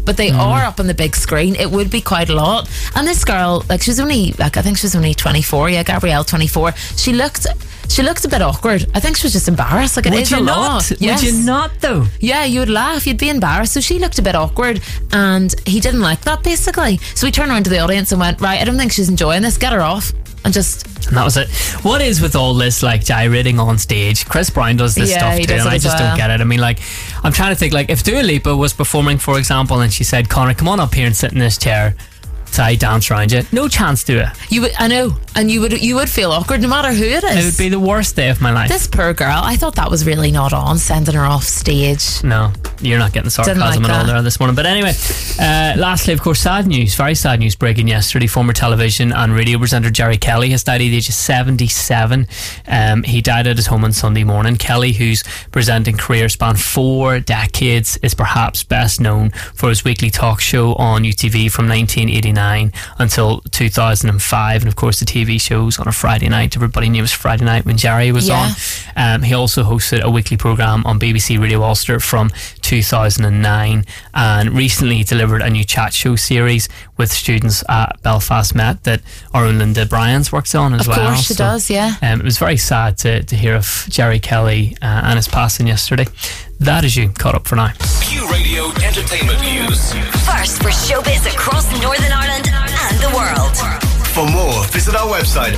but they are up on the big screen. It would be quite a lot. And this girl, like, she's only, like, I think she was only 24. Yeah, Gabrielle, 24. She looked a bit awkward. I think she was just embarrassed. Like, it is a lot. Yes. Would you not, though? Yeah, you would laugh. You'd be embarrassed. So she looked a bit awkward, and he didn't like that, basically. So he turned around to the audience and went, right, I don't think she's enjoying this. Get her off. And that was it. What is with all this, like, gyrating on stage? Chris Brown does this stuff too, and I just don't get it. I mean, like, I'm trying to think, like, if Dua Lipa was performing, for example, and she said, Conor, come on up here and sit in this chair, so I dance around you. No chance to it. You would, I know, and you would feel awkward no matter who it is. It would be the worst day of my life. This poor girl, I thought that was really not on, sending her off stage. No, you're not getting sarcasm at all there this morning. But anyway, lastly, of course, sad news, very sad news breaking yesterday. Former television and radio presenter Jerry Kelly has died at the age of 77. He died at his home on Sunday morning. Kelly, whose presenting career spanned 4 decades, is perhaps best known for his weekly talk show on UTV from 1989 until 2005, and of course the TV shows on a Friday night. Everybody knew it was Friday night when Jerry was on. He also hosted a weekly programme on BBC Radio Ulster from 2009, and recently delivered a new chat show series with students at Belfast Met that our own Linda Bryans works on as well. Of course she does, yeah. It was very sad to hear of Jerry Kelly and his passing yesterday. That is you caught up for now. Q Radio Entertainment News. First for showbiz across Northern Ireland and the world. For more, visit our website